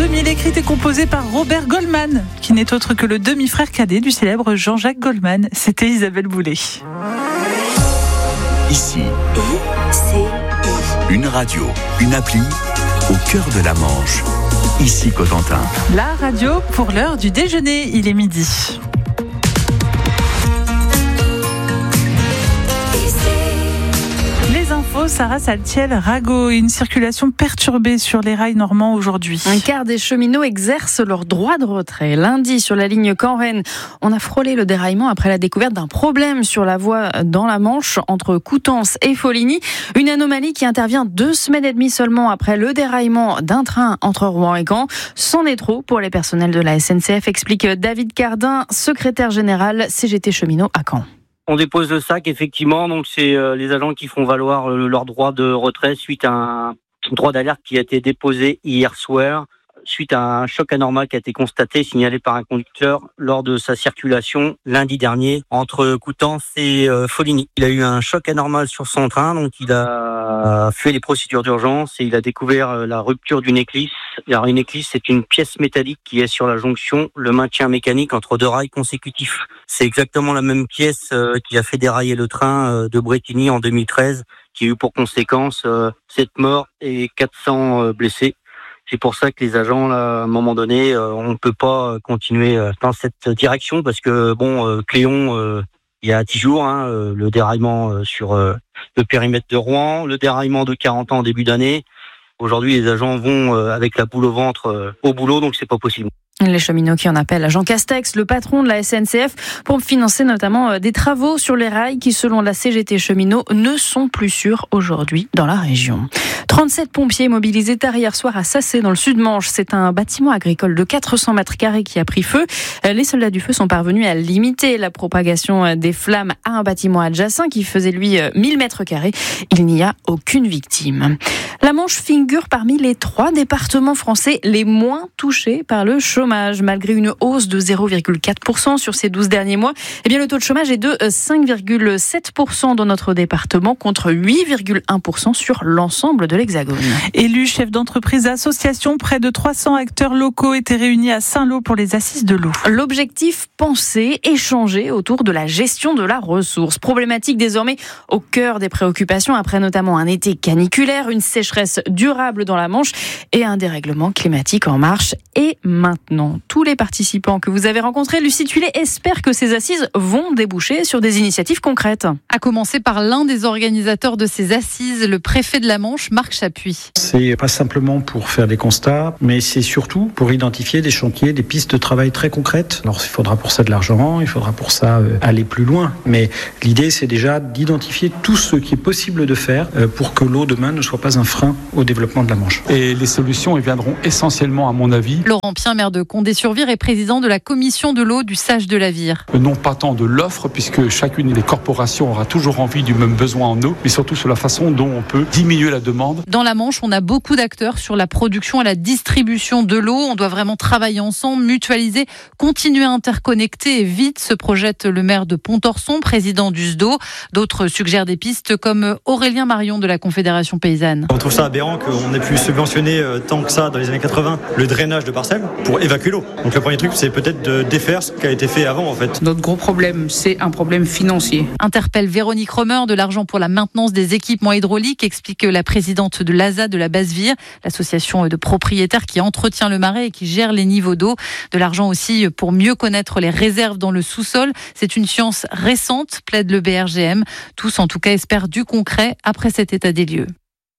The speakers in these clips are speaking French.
2000, écrite et composée par Robert Goldman, qui n'est autre que le demi-frère cadet du célèbre Jean-Jacques Goldman. C'était Isabelle Boulay. Ici, une radio, une appli au cœur de la Manche. Ici Cotentin. La radio pour l'heure du déjeuner, il est midi. Les infos, Sarah Saltiel-Rago, une circulation perturbée sur les rails normands aujourd'hui. Un quart des cheminots exercent leur droit de retrait. Lundi, sur la ligne Caen-Rennes, on a frôlé le déraillement après la découverte d'un problème sur la voie dans la Manche entre Coutances et Foligny. Une anomalie qui intervient 2 semaines et demie seulement après le déraillement d'un train entre Rouen et Caen. C'en est trop pour les personnels de la SNCF, explique David Cardin, secrétaire général CGT Cheminots à Caen. On dépose le sac, effectivement, donc c'est les agents qui font valoir leur droit de retrait suite à un droit d'alerte qui a été déposé hier soir, suite à un choc anormal qui a été constaté, signalé par un conducteur lors de sa circulation lundi dernier entre Coutances et Foligny. Il a eu un choc anormal sur son train, donc il a fait les procédures d'urgence et il a découvert la rupture d'une éclisse. Alors une éclisse, c'est une pièce métallique qui est sur la jonction, le maintien mécanique entre 2 rails consécutifs. C'est exactement la même pièce qui a fait dérailler le train de Bretigny en 2013, qui a eu pour conséquence 7 morts et 400 blessés. C'est pour ça que les agents, là, à un moment donné, on ne peut pas continuer dans cette direction parce que, Cléon, il y a 10 jours, le déraillement sur le périmètre de Rouen, le déraillement de 40 ans en début d'année. Aujourd'hui, les agents vont avec la boule au ventre au boulot, donc c'est pas possible. Les cheminots qui en appellent à Jean Castex, le patron de la SNCF, pour financer notamment des travaux sur les rails qui, selon la CGT Cheminots, ne sont plus sûrs aujourd'hui dans la région. 37 pompiers mobilisés tard hier soir à Sassé, dans le Sud-Manche. C'est un bâtiment agricole de 400 mètres carrés qui a pris feu. Les soldats du feu sont parvenus à limiter la propagation des flammes à un bâtiment adjacent qui faisait, lui, 1000 mètres carrés. Il n'y a aucune victime. La Manche figure parmi les 3 départements français les moins touchés par le chômage. Malgré une hausse de 0,4% sur ces 12 derniers mois, le taux de chômage est de 5,7% dans notre département contre 8,1% sur l'ensemble de l'Hexagone. Élus, chefs d'entreprise, associations, près de 300 acteurs locaux étaient réunis à Saint-Lô pour les assises de l'eau. L'objectif, penser, échanger autour de la gestion de la ressource. Problématique désormais au cœur des préoccupations après notamment un été caniculaire, une sécheresse durable dans la Manche et un dérèglement climatique en marche. Et maintenant, tous les participants que vous avez rencontrés, Lucie Tuilet, espèrent que ces assises vont déboucher sur des initiatives concrètes. À commencer par l'un des organisateurs de ces assises, le préfet de la Manche, Marc Chapuis. C'est pas simplement pour faire des constats, mais c'est surtout pour identifier des chantiers, des pistes de travail très concrètes. Alors il faudra pour ça de l'argent, il faudra pour ça aller plus loin. Mais l'idée, c'est déjà d'identifier tout ce qui est possible de faire pour que l'eau demain ne soit pas un frein au développement de la Manche. Et les solutions, elles viendront essentiellement, à mon avis. Laurent Pien, maire de Condé-sur-Vire et président de la commission de l'eau du Sage de la Vire. Non pas tant de l'offre, puisque chacune des corporations aura toujours envie du même besoin en eau, mais surtout sur la façon dont on peut diminuer la demande. Dans la Manche, on a beaucoup d'acteurs sur la production et la distribution de l'eau. On doit vraiment travailler ensemble, mutualiser, continuer à interconnecter et vite, se projette le maire de Pontorson, président du SDO. D'autres suggèrent des pistes comme Aurélien Marion de la Confédération paysanne. On trouve ça aberrant qu'on ait pu subventionner tant que ça dans les années 80 le drainage de parcelles pour évacuer l'eau. Donc le premier truc, c'est peut-être de défaire ce qui a été fait avant en fait. Notre gros problème, c'est un problème financier. Interpelle Véronique Romer, de l'argent pour la maintenance des équipements hydrauliques, explique la présidente de l'ASA de la Basse-Vire, l'association de propriétaires qui entretient le marais et qui gère les niveaux d'eau. De l'argent aussi pour mieux connaître les réserves dans le sous-sol. C'est une science récente, plaide le BRGM. Tous en tout cas espèrent du concret après cet état des lieux.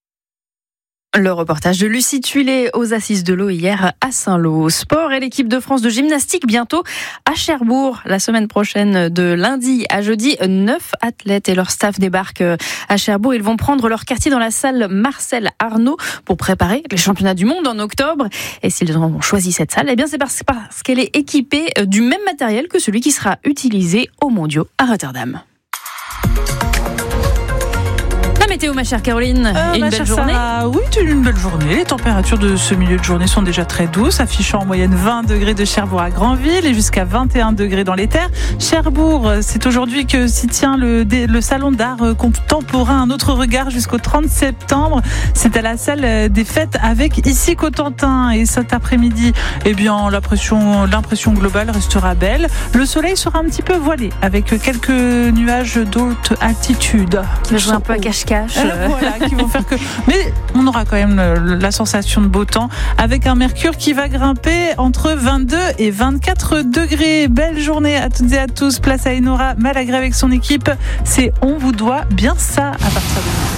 Le reportage de Lucie Tuilet aux assises de l'eau hier à Saint-Lô. Sport et l'équipe de France de gymnastique bientôt à Cherbourg. La semaine prochaine, de lundi à jeudi, 9 athlètes et leur staff débarquent à Cherbourg. Ils vont prendre leur quartier dans la salle Marcel Arnaud pour préparer les championnats du monde en octobre. Et s'ils ont choisi cette salle, c'est parce qu'elle est équipée du même matériel que celui qui sera utilisé aux mondiaux à Rotterdam. météo, ma chère Caroline. Et une belle journée. Oui, une belle journée. Les températures de ce milieu de journée sont déjà très douces, affichant en moyenne 20 degrés de Cherbourg à Granville et jusqu'à 21 degrés dans les terres. Cherbourg, c'est aujourd'hui que s'y tient le salon d'art contemporain, un autre regard jusqu'au 30 septembre. C'est à la salle des fêtes avec ici Cotentin. Et cet après-midi, eh bien, l'impression globale restera belle. Le soleil sera un petit peu voilé avec quelques nuages d'haute altitude. Qui va jouer un peu à cache-cache. Voilà, qui vont faire que. Mais on aura quand même la sensation de beau temps avec un mercure qui va grimper entre 22 et 24 degrés. Belle journée à toutes et à tous. Place à Enora Malagré avec son équipe. C'est On vous doit bien ça à partir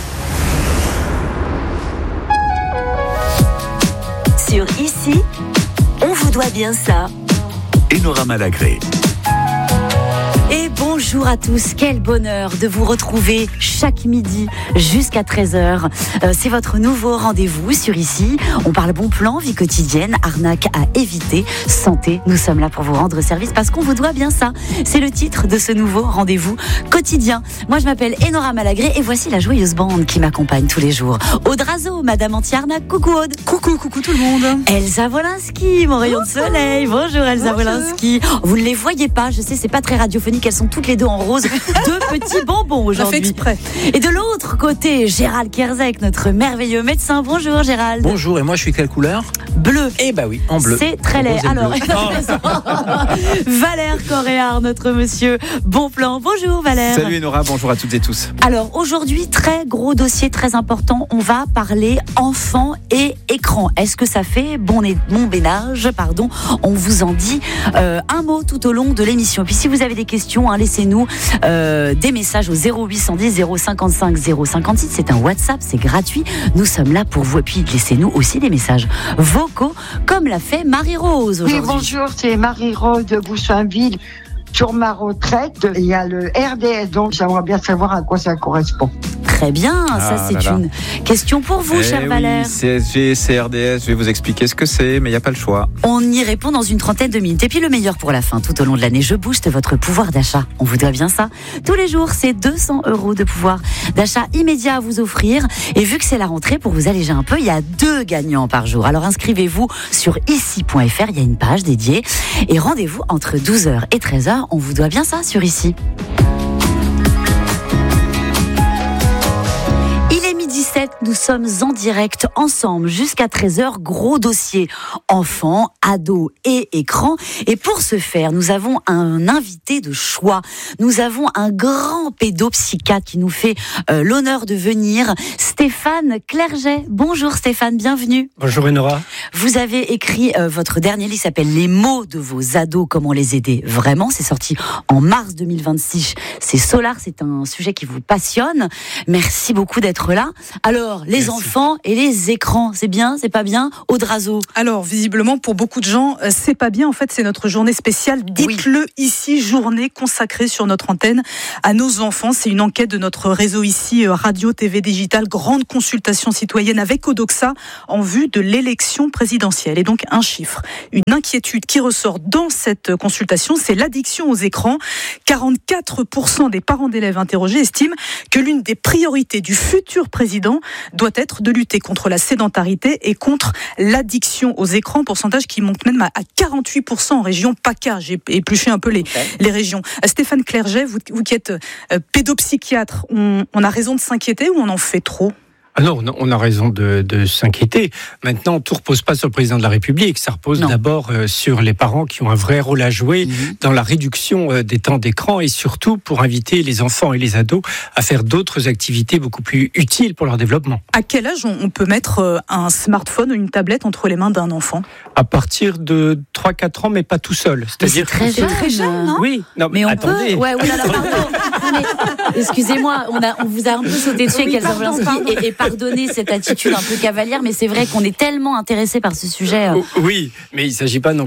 de. Sur Ici, on vous doit bien ça. Enora Malagré. Et bonjour à tous, quel bonheur de vous retrouver chaque midi jusqu'à 13h. C'est votre nouveau rendez-vous sur Ici. On parle bon plan, vie quotidienne, arnaque à éviter, santé. Nous sommes là pour vous rendre service parce qu'on vous doit bien ça. C'est le titre de ce nouveau rendez-vous quotidien. Moi je m'appelle Enora Malagré et voici la joyeuse bande qui m'accompagne tous les jours. Aude Razo, Madame Anti-Arnaque, coucou Aude. Coucou tout le monde. Elsa Wolinski, mon rayon de soleil. Bonjour Elsa Wolinski. Vous ne les voyez pas, je sais c'est pas très radiophonique. Elles sont toutes les deux en rose, deux petits bonbons aujourd'hui. Fait exprès. Et de l'autre côté, Gérald Kerzek, notre merveilleux médecin. Bonjour Gérald. Bonjour, et moi je suis quelle couleur ? Bleu. Eh bah oui, en bleu. C'est très laid. Alors, Valère Coréard, notre monsieur Bon Plan. Bonjour Valère. Salut Enora, bonjour à toutes et tous. Alors aujourd'hui, très gros dossier, très important. On va parler enfants et écran. Est-ce que ça fait bon ménage, pardon. On vous en dit un mot tout au long de l'émission. Et puis si vous avez des questions, laissez-nous des messages au 0810 055 056. C'est un WhatsApp, c'est gratuit. Nous sommes là pour vous. Et puis laissez-nous aussi des messages vocaux, comme l'a fait Marie-Rose aujourd'hui. Oui, bonjour, c'est Marie-Rose de Goussainville. Sur ma retraite, il y a le RDS, donc j'aimerais bien savoir à quoi ça correspond. Très bien, ça c'est une question pour vous, cher Valère. CSG, CRDS, je vais vous expliquer ce que c'est, mais il n'y a pas le choix. On y répond dans une trentaine de minutes. Et puis le meilleur pour la fin, tout au long de l'année, je booste votre pouvoir d'achat. On vous doit bien ça. Tous les jours, c'est 200 € de pouvoir d'achat immédiat à vous offrir. Et vu que c'est la rentrée, pour vous alléger un peu, il y a 2 gagnants par jour. Alors inscrivez-vous sur ici.fr, il y a une page dédiée. Et rendez-vous entre 12h et 13h. On vous doit bien ça sur Ici. Nous sommes en direct ensemble jusqu'à 13h. Gros dossier enfants, ados et écrans. Et pour ce faire, nous avons un invité de choix. Nous avons un grand pédopsychiatre qui nous fait l'honneur de venir. Stéphane Clerget. Bonjour Stéphane, bienvenue. Bonjour Enora. Vous avez écrit votre dernier livre qui s'appelle Les mots de vos ados, comment les aider vraiment. C'est sorti en mars 2026. C'est Solar, c'est un sujet qui vous passionne. Merci beaucoup d'être là. Alors, les enfants et les écrans, c'est bien, c'est pas bien? Aude Razo. Alors, visiblement, pour beaucoup de gens, c'est pas bien. En fait, c'est notre journée spéciale. Dites-le ici, journée consacrée sur notre antenne à nos enfants. C'est une enquête de notre réseau ici, Radio, TV, Digital, grande consultation citoyenne avec Odoxa en vue de l'élection présidentielle. Et donc, un chiffre, une inquiétude qui ressort dans cette consultation, c'est l'addiction aux écrans. 44% des parents d'élèves interrogés estiment que l'une des priorités du futur président doit être de lutter contre la sédentarité et contre l'addiction aux écrans, pourcentage qui monte même à 48% en région PACA. J'ai épluché un peu les régions. Stéphane Clerget, vous qui êtes pédopsychiatre, on a raison de s'inquiéter ou on en fait trop ? Ah non, on a raison de s'inquiéter. Maintenant, tout ne repose pas sur le président de la République. Ça repose d'abord sur les parents qui ont un vrai rôle à jouer dans la réduction des temps d'écran et surtout pour inviter les enfants et les ados à faire d'autres activités beaucoup plus utiles pour leur développement. À quel âge on peut mettre un smartphone ou une tablette entre les mains d'un enfant ? À partir de 3-4 ans, mais pas tout seul. C'est très jeune, non ? Oui, non, mais On attendez. peut... Ouais, pardon. Excusez-moi, on vous a un peu sauté dessus avec Elsa Wolinski et pardonnez cette attitude un peu cavalière, mais c'est vrai qu'on est tellement intéressé par ce sujet. Oui, mais il ne s'agit pas non plus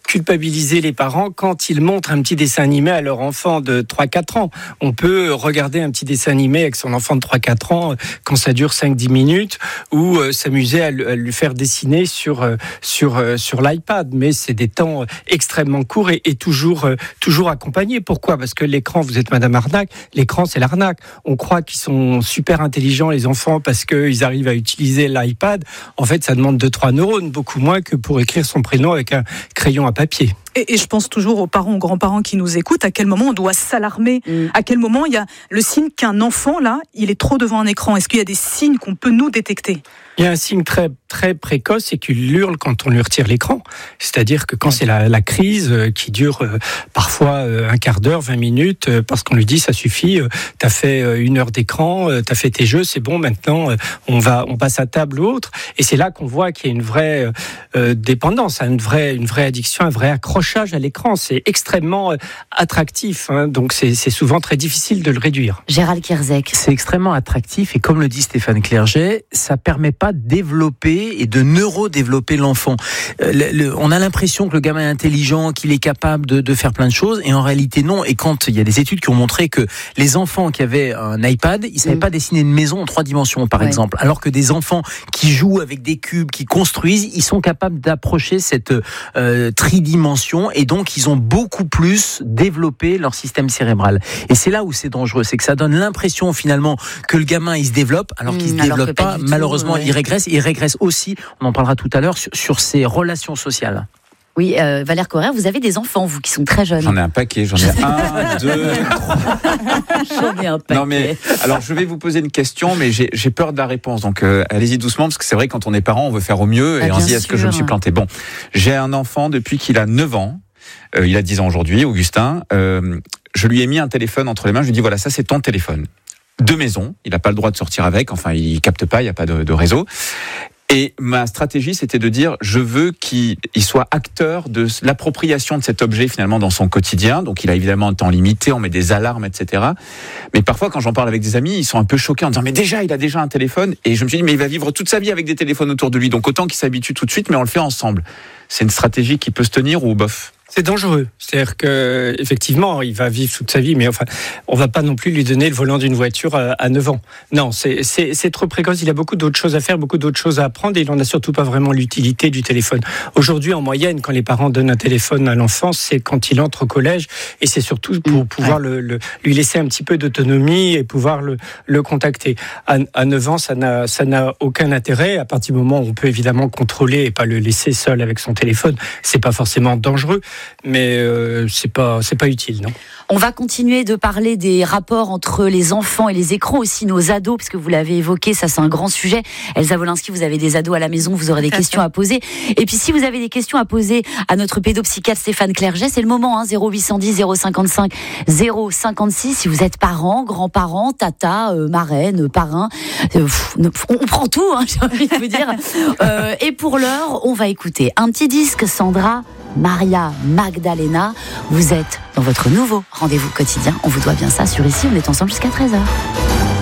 culpabiliser les parents quand ils montrent un petit dessin animé à leur enfant de 3-4 ans. On peut regarder un petit dessin animé avec son enfant de 3-4 ans quand ça dure 5-10 minutes ou s'amuser à lui faire dessiner sur l'iPad. Mais c'est des temps extrêmement courts et toujours accompagnés. Pourquoi ? Parce que l'écran, vous êtes Madame Arnaque, l'écran c'est l'arnaque. On croit qu'ils sont super intelligents les enfants parce qu'ils arrivent à utiliser l'iPad. En fait, ça demande 2-3 neurones, beaucoup moins que pour écrire son prénom avec un crayon à papier. Et je pense toujours aux parents, aux grands-parents qui nous écoutent, à quel moment on doit s'alarmer, à quel moment il y a le signe qu'un enfant, là, il est trop devant un écran. Est-ce qu'il y a des signes qu'on peut nous détecter ? Il y a un signe très, très précoce, c'est qu'il hurle quand on lui retire l'écran. C'est-à-dire que quand c'est la crise qui dure parfois un quart d'heure, 20 minutes, parce qu'on lui dit ça suffit, t'as fait 1 heure d'écran, t'as fait tes jeux, c'est bon, maintenant on passe à table ou autre. Et c'est là qu'on voit qu'il y a une vraie dépendance, une vraie addiction, un vrai accrochage à l'écran. C'est extrêmement attractif, hein, donc c'est souvent très difficile de le réduire. Gérald Kierzek. C'est extrêmement attractif et comme le dit Stéphane Clerget, ça permet pas de développer et de neurodévelopper l'enfant. On a l'impression que le gamin est intelligent, qu'il est capable de faire plein de choses et en réalité non. Et quand il y a des études qui ont montré que les enfants qui avaient un iPad, ils savaient pas dessiner une maison en 3 dimensions par exemple, alors que des enfants qui jouent avec des cubes, qui construisent, ils sont capables d'approcher cette tridimension et donc ils ont beaucoup plus développé leur système cérébral. Et c'est là où c'est dangereux, c'est que ça donne l'impression finalement que le gamin il se développe alors qu'il se développe pas. Malheureusement, il régresse aussi, on en parlera tout à l'heure, sur ses relations sociales. Oui, Valère Correa, vous avez des enfants, vous, qui sont très jeunes. J'en ai un paquet, j'en ai 1, 2, 3. J'en ai un paquet. Non mais, alors je vais vous poser une question, mais j'ai peur de la réponse, donc allez-y doucement, parce que c'est vrai, quand on est parent, on veut faire au mieux, et on se dit, est-ce que je me suis planté ? Bon, j'ai un enfant depuis qu'il a 9 ans, il a 10 ans aujourd'hui, Augustin, je lui ai mis un téléphone entre les mains, je lui ai dit, voilà, ça c'est ton téléphone. De maison, il n'a pas le droit de sortir avec, enfin il capte pas, il n'y a pas de réseau. Et ma stratégie, c'était de dire, je veux qu'il soit acteur de l'appropriation de cet objet finalement dans son quotidien. Donc il a évidemment un temps limité, on met des alarmes, etc. Mais parfois, quand j'en parle avec des amis, ils sont un peu choqués en disant, mais déjà, il a déjà un téléphone. Et je me suis dit, mais il va vivre toute sa vie avec des téléphones autour de lui. Donc autant qu'il s'habitue tout de suite, mais on le fait ensemble. C'est une stratégie qui peut se tenir ou bof ? C'est dangereux. C'est-à-dire que effectivement, il va vivre toute sa vie, mais enfin, on va pas non plus lui donner le volant d'une voiture à 9 ans. Non, c'est trop précoce. Il a beaucoup d'autres choses à faire, beaucoup d'autres choses à apprendre, et il en a surtout pas vraiment l'utilité du téléphone. Aujourd'hui, en moyenne, quand les parents donnent un téléphone à l'enfant, c'est quand il entre au collège, et c'est surtout pour pouvoir lui laisser un petit peu d'autonomie et pouvoir le contacter. À 9 ans, ça n'a aucun intérêt. À partir du moment où on peut évidemment contrôler et pas le laisser seul avec son téléphone, c'est pas forcément dangereux. Mais c'est pas utile, non. On va continuer de parler des rapports entre les enfants et les écrans, aussi nos ados, parce que vous l'avez évoqué, ça c'est un grand sujet. Elsa Wolinski, vous avez des ados à la maison, vous aurez des questions à poser. Et puis si vous avez des questions à poser à notre pédopsychiatre Stéphane Clerget, c'est le moment, 0810 055 056. Si vous êtes parent, grand-parent, tata, marraine, parrain, on prend tout, j'ai envie de vous dire. Et pour l'heure, on va écouter un petit disque, Sandra Maria Magdalena. Vous êtes dans votre nouveau rendez-vous quotidien. On vous doit bien ça sur Ici. On est ensemble jusqu'à 13h.